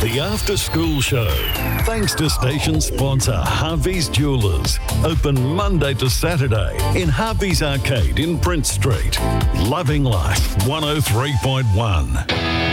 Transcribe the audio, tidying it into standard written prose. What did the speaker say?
The After School Show. Thanks to station sponsor Harvey's Jewellers. Open Monday to Saturday in Harvey's Arcade in Prince Street. Loving Life 103.1.